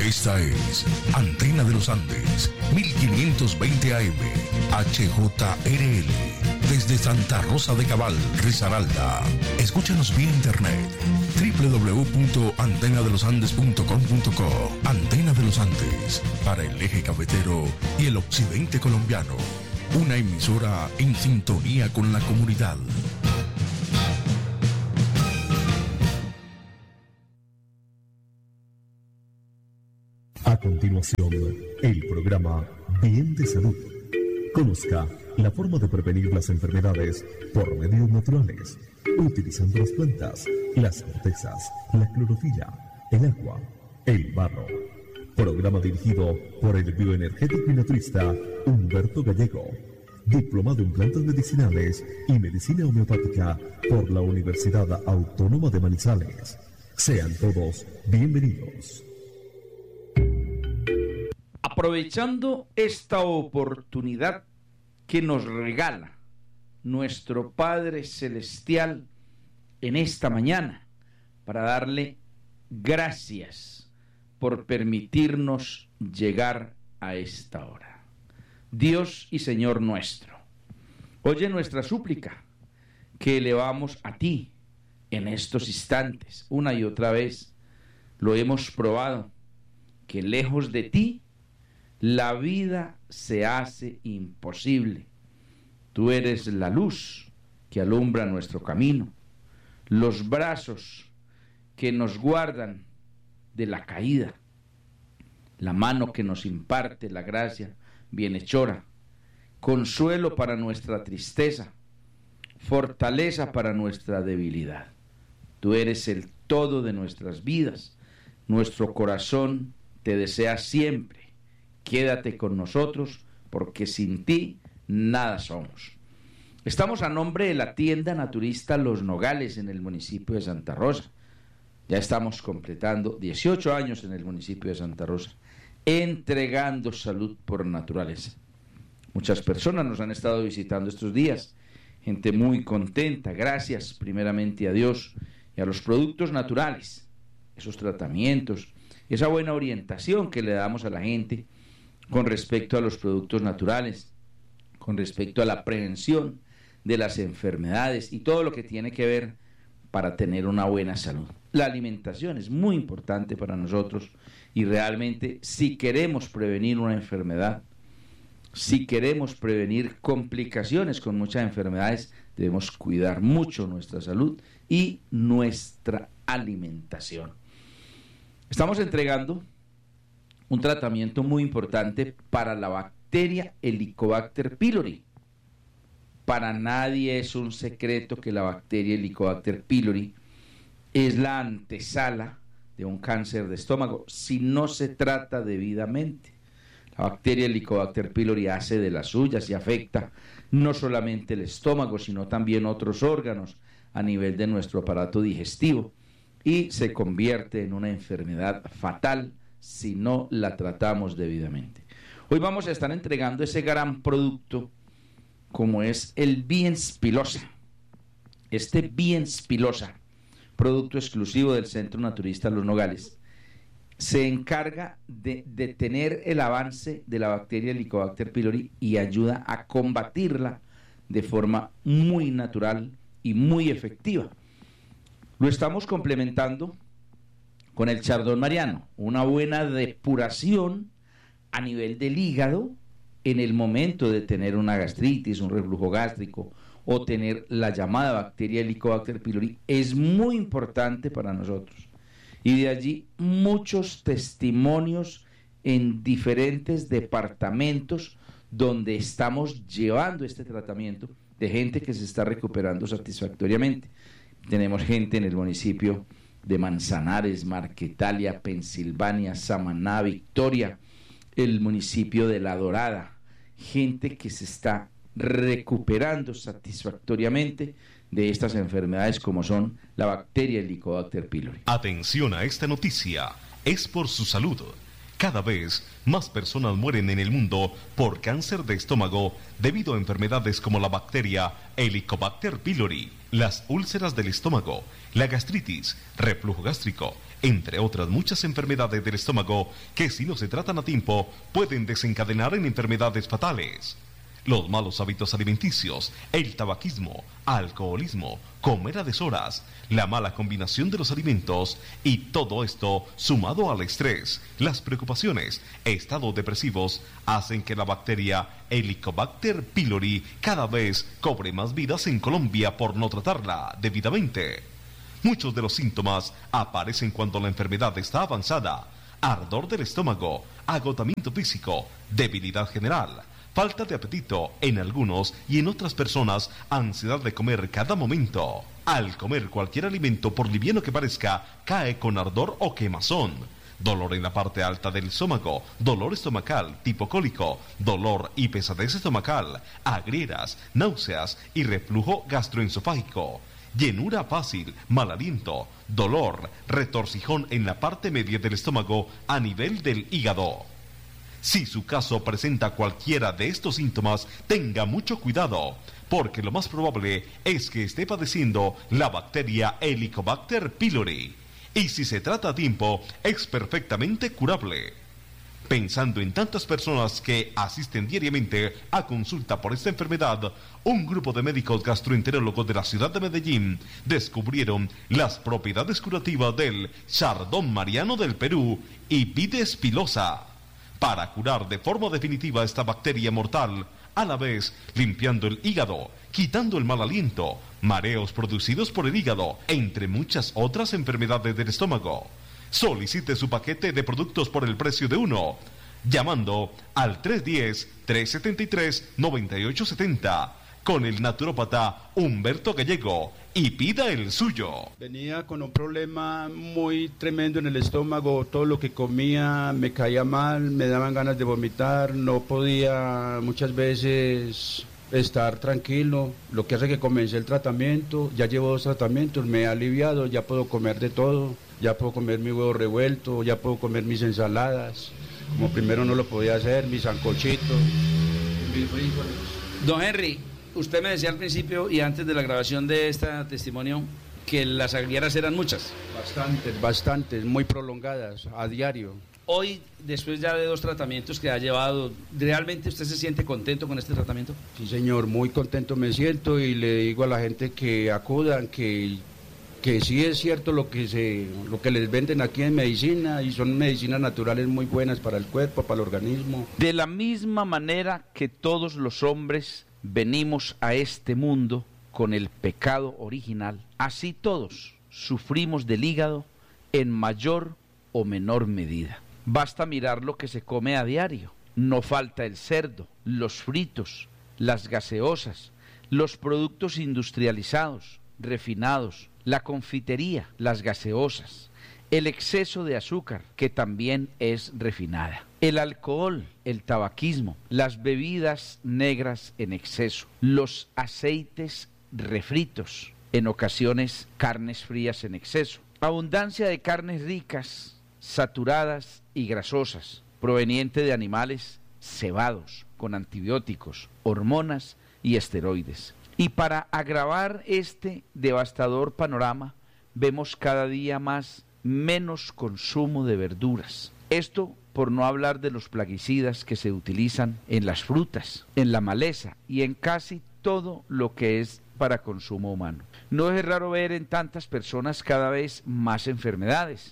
Esta es Antena de los Andes, 1520 AM, HJRL, desde Santa Rosa de Cabal, Risaralda. Escúchanos vía internet, www.antenadelosandes.com.co. Antena de los Andes, para el eje cafetero y el occidente colombiano. Una emisora en sintonía con la comunidad. A continuación, el programa Bien de Salud. Conozca la forma de prevenir las enfermedades por medios naturales, utilizando las plantas, las cortezas, la clorofila, el agua, el barro. Programa dirigido por el bioenergético y naturista Humberto Gallego, diplomado en plantas medicinales y medicina homeopática por la Universidad Autónoma de Manizales. Sean todos bienvenidos. Aprovechando esta oportunidad que nos regala nuestro Padre Celestial en esta mañana, para darle gracias por permitirnos llegar a esta hora. Dios y Señor nuestro, oye nuestra súplica que elevamos a ti en estos instantes. Una y otra vez lo hemos probado, que lejos de ti la vida se hace imposible. Tú eres la luz que alumbra nuestro camino, los brazos que nos guardan de la caída, la mano que nos imparte la gracia bienhechora, consuelo para nuestra tristeza, fortaleza para nuestra debilidad. Tú eres el todo de nuestras vidas. Nuestro corazón te desea siempre. Quédate con nosotros, porque sin ti nada somos. Estamos a nombre de la tienda naturista Los Nogales en el municipio de Santa Rosa. Ya estamos completando 18 años en el municipio de Santa Rosa, entregando salud por naturaleza. Muchas personas nos han estado visitando estos días, gente muy contenta, gracias primeramente a Dios y a los productos naturales, esos tratamientos, esa buena orientación que le damos a la gente con respecto a los productos naturales, con respecto a la prevención de las enfermedades y todo lo que tiene que ver para tener una buena salud. La alimentación es muy importante para nosotros y realmente si queremos prevenir una enfermedad, si queremos prevenir complicaciones con muchas enfermedades, debemos cuidar mucho nuestra salud y nuestra alimentación. Estamos entregando un tratamiento muy importante para la bacteria Helicobacter pylori. Para nadie es un secreto que la bacteria Helicobacter pylori es la antesala de un cáncer de estómago si no se trata debidamente. La bacteria Helicobacter pylori hace de las suyas y afecta no solamente el estómago, sino también otros órganos a nivel de nuestro aparato digestivo y se convierte en una enfermedad fatal si no la tratamos debidamente. Hoy vamos a estar entregando ese gran producto como es el Bien-Spilosa. Este Bien-Spilosa, producto exclusivo del Centro Naturista Los Nogales, se encarga de detener el avance de la bacteria Helicobacter pylori y ayuda a combatirla de forma muy natural y muy efectiva. Lo estamos complementando con el chardón mariano, una buena depuración a nivel del hígado en el momento de tener una gastritis, un reflujo gástrico o tener la llamada bacteria Helicobacter pylori, es muy importante para nosotros. Y de allí muchos testimonios en diferentes departamentos donde estamos llevando este tratamiento de gente que se está recuperando satisfactoriamente. Tenemos gente en el municipio de Manzanares, Marquetalia, Pensilvania, Samaná, Victoria, el municipio de La Dorada, gente que se está recuperando satisfactoriamente de estas enfermedades como son la bacteria Helicobacter pylori. Atención a esta noticia, es por su salud. Cada vez más personas mueren en el mundo por cáncer de estómago debido a enfermedades como la bacteria Helicobacter pylori, las úlceras del estómago, la gastritis, reflujo gástrico, entre otras muchas enfermedades del estómago que si no se tratan a tiempo pueden desencadenar en enfermedades fatales. Los malos hábitos alimenticios, el tabaquismo, alcoholismo, comer a deshoras, la mala combinación de los alimentos y todo esto sumado al estrés, las preocupaciones, estados depresivos, hacen que la bacteria Helicobacter pylori cada vez cobre más vidas en Colombia por no tratarla debidamente. Muchos de los síntomas aparecen cuando la enfermedad está avanzada: ardor del estómago, agotamiento físico, debilidad general, falta de apetito en algunos y en otras personas, ansiedad de comer cada momento. Al comer cualquier alimento, por liviano que parezca, cae con ardor o quemazón. Dolor en la parte alta del estómago, dolor estomacal tipo cólico, dolor y pesadez estomacal, agrieras, náuseas y reflujo gastroesofágico. Llenura fácil, mal aliento, dolor, retorcijón en la parte media del estómago a nivel del hígado. Si su caso presenta cualquiera de estos síntomas, tenga mucho cuidado, porque lo más probable es que esté padeciendo la bacteria Helicobacter pylori, y si se trata a tiempo, es perfectamente curable. Pensando en tantas personas que asisten diariamente a consulta por esta enfermedad, un grupo de médicos gastroenterólogos de la ciudad de Medellín descubrieron las propiedades curativas del Chardón Mariano del Perú y Vides pilosa, para curar de forma definitiva esta bacteria mortal, a la vez limpiando el hígado, quitando el mal aliento, mareos producidos por el hígado, entre muchas otras enfermedades del estómago. Solicite su paquete de productos por el precio de uno, llamando al 310-373-9870 con el naturópata Humberto Gallego y pida el suyo. Venía con un problema muy tremendo en el estómago, todo lo que comía me caía mal, me daban ganas de vomitar, no podía muchas veces estar tranquilo, lo que hace que comencé el tratamiento, ya llevo 2 tratamientos, me he aliviado, ya puedo comer de todo, ya puedo comer mi huevo revuelto, ya puedo comer mis ensaladas, como primero no lo podía hacer, mis sancochitos, mis frijoles. Don Henry, usted me decía al principio y antes de la grabación de este testimonio que las aguilleras eran muchas. Bastantes, muy prolongadas, a diario. Hoy, después ya de 2 tratamientos que ha llevado, ¿realmente usted se siente contento con este tratamiento? Sí, señor, muy contento me siento y le digo a la gente que acudan, que sí es cierto lo que les venden aquí en medicina, y son medicinas naturales muy buenas para el cuerpo, para el organismo. De la misma manera que todos los hombres venimos a este mundo con el pecado original, así todos sufrimos del hígado en mayor o menor medida. Basta mirar lo que se come a diario. No falta el cerdo, los fritos, las gaseosas, los productos industrializados, refinados, la confitería, las gaseosas, el exceso de azúcar, que también es refinada, el alcohol, el tabaquismo, las bebidas negras en exceso, los aceites refritos, en ocasiones carnes frías en exceso, abundancia de carnes ricas, saturadas y grasosas, proveniente de animales cebados, con antibióticos, hormonas y esteroides. Y para agravar este devastador panorama, vemos cada día menos consumo de verduras. Esto por no hablar de los plaguicidas que se utilizan en las frutas, en la maleza y en casi todo lo que es para consumo humano. No es raro ver en tantas personas cada vez más enfermedades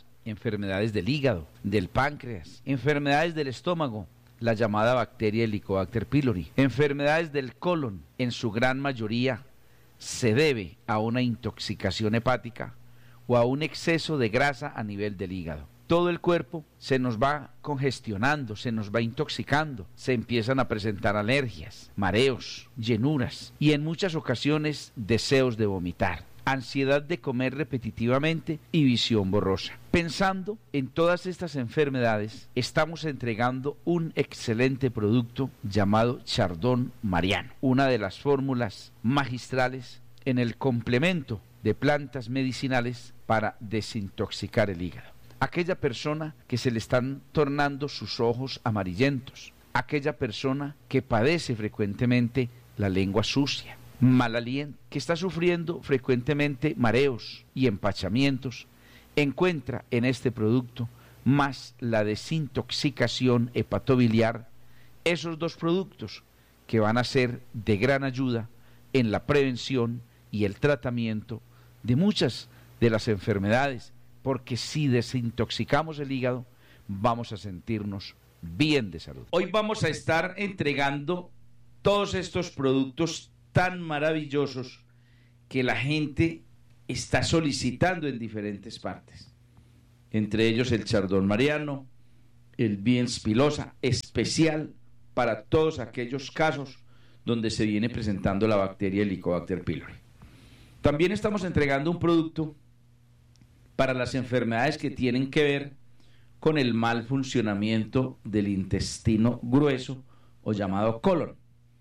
del hígado, del páncreas, enfermedades del estómago, la llamada bacteria Helicobacter pylori, enfermedades del colon, en su gran mayoría se debe a una intoxicación hepática o a un exceso de grasa a nivel del hígado. Todo el cuerpo se nos va congestionando, se nos va intoxicando, se empiezan a presentar alergias, mareos, llenuras y en muchas ocasiones deseos de vomitar, ansiedad de comer repetitivamente y visión borrosa. Pensando en todas estas enfermedades, estamos entregando un excelente producto llamado Chardón Mariano, una de las fórmulas magistrales en el complemento de plantas medicinales para desintoxicar el hígado. Aquella persona que se le están tornando sus ojos amarillentos, aquella persona que padece frecuentemente la lengua sucia, mal aliento, que está sufriendo frecuentemente mareos y empachamientos, encuentra en este producto más la desintoxicación hepatobiliar, esos dos productos que van a ser de gran ayuda en la prevención y el tratamiento de muchas de las enfermedades, porque si desintoxicamos el hígado, vamos a sentirnos bien de salud. Hoy vamos a estar entregando todos estos productos tan maravillosos que la gente está solicitando en diferentes partes. Entre ellos el chardón mariano, el bien spilosa, especial para todos aquellos casos donde se viene presentando la bacteria Helicobacter pylori. También estamos entregando un producto para las enfermedades que tienen que ver con el mal funcionamiento del intestino grueso o llamado colon.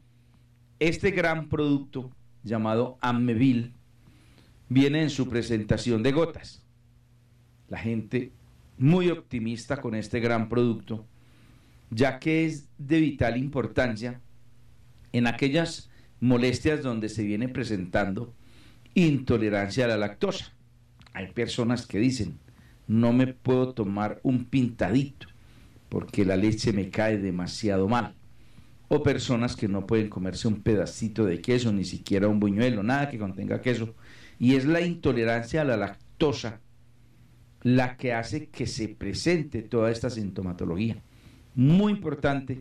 Este gran producto llamado Amevil viene en su presentación de gotas. La gente muy optimista con este gran producto, ya que es de vital importancia en aquellas molestias donde se viene presentando intolerancia a la lactosa. Hay personas que dicen, no me puedo tomar un pintadito porque la leche me cae demasiado mal. O personas que no pueden comerse un pedacito de queso, ni siquiera un buñuelo, nada que contenga queso. Y es la intolerancia a la lactosa la que hace que se presente toda esta sintomatología. Muy importante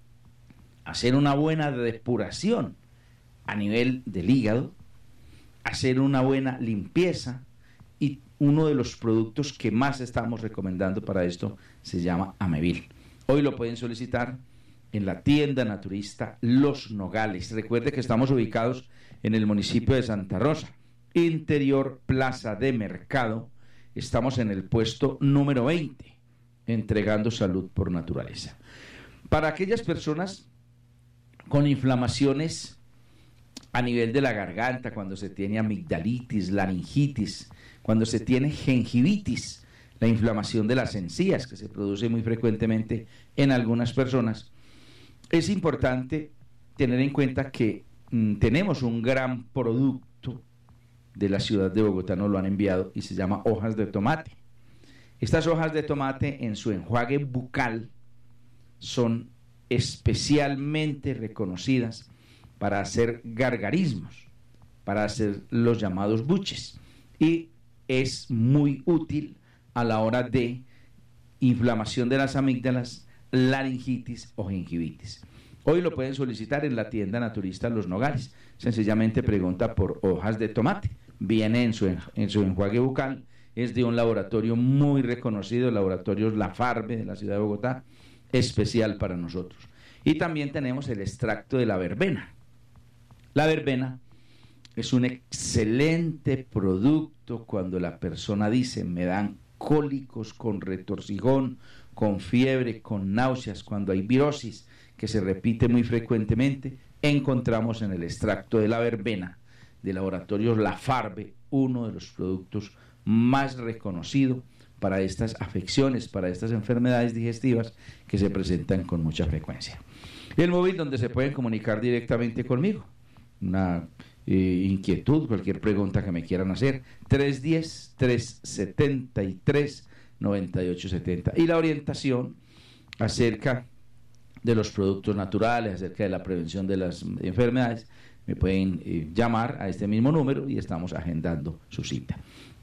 hacer una buena depuración a nivel del hígado, hacer una buena limpieza, y uno de los productos que más estamos recomendando para esto se llama Amevil. Hoy lo pueden solicitar en la tienda naturista Los Nogales. Recuerde que estamos ubicados en el municipio de Santa Rosa, interior Plaza de Mercado. Estamos en el puesto número 20, entregando salud por naturaleza. Para aquellas personas con inflamaciones a nivel de la garganta, cuando se tiene amigdalitis, laringitis, cuando se tiene gingivitis, la inflamación de las encías, que se produce muy frecuentemente en algunas personas, es importante tener en cuenta que tenemos un gran producto de la ciudad de Bogotá, nos lo han enviado, y se llama hojas de tomate. Estas hojas de tomate en su enjuague bucal son especialmente reconocidas para hacer gargarismos, para hacer los llamados buches, y es muy útil a la hora de inflamación de las amígdalas, laringitis o gingivitis. Hoy lo pueden solicitar en la tienda naturista Los Nogales. Sencillamente pregunta por hojas de tomate. Viene en su enjuague bucal. Es de un laboratorio muy reconocido, el laboratorio Lafarbe de la ciudad de Bogotá, especial para nosotros. Y también tenemos el extracto de la verbena. La verbena es un excelente producto cuando la persona dice, me dan cólicos con retorcijón, con fiebre, con náuseas, cuando hay virosis que se repite muy frecuentemente. Encontramos en el extracto de la verbena de laboratorios Lafarbe uno de los productos más reconocidos para estas afecciones, para estas enfermedades digestivas que se presentan con mucha frecuencia. El móvil donde se pueden comunicar directamente conmigo, una inquietud, cualquier pregunta que me quieran hacer, 310-373-9870. Y la orientación acerca de los productos naturales, acerca de la prevención de las enfermedades, me pueden llamar a este mismo número y estamos agendando su cita.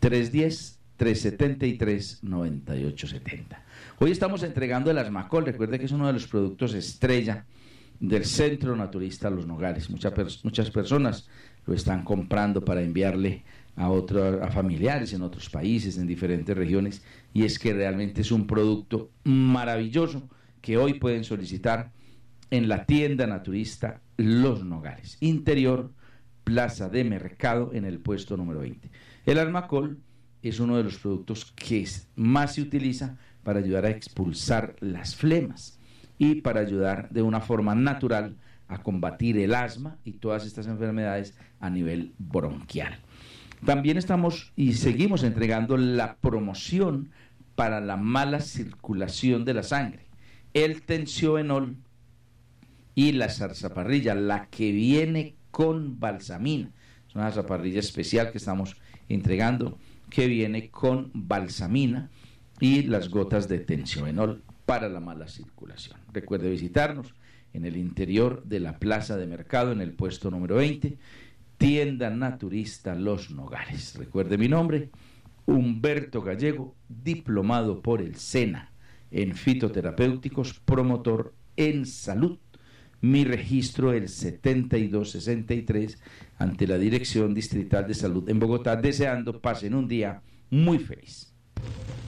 310-373-9870. Hoy estamos entregando el Asmacol. Recuerde que es uno de los productos estrella del Centro Naturista Los Nogales. Muchas personas lo están comprando para enviarle a familiares en otros países, en diferentes regiones, y es que realmente es un producto maravilloso que hoy pueden solicitar en la tienda naturista Los Nogales, interior Plaza de Mercado, en el puesto número 20. El Asmacol es uno de los productos que más se utiliza para ayudar a expulsar las flemas y para ayudar de una forma natural a combatir el asma y todas estas enfermedades a nivel bronquial. También estamos y seguimos entregando la promoción para la mala circulación de la sangre, el tensiobenol y la zarzaparrilla, la que viene con balsamina. Es una zarzaparrilla especial que estamos entregando que viene con balsamina y las gotas de tensiobenol para la mala circulación. Recuerde visitarnos en el interior de la plaza de mercado, en el puesto número 20, tienda naturista Los Nogales. Recuerde mi nombre, Humberto Gallego, diplomado por el SENA en fitoterapéuticos, promotor en salud. Mi registro el 7263 ante la Dirección Distrital de Salud en Bogotá, deseando pasen un día muy feliz.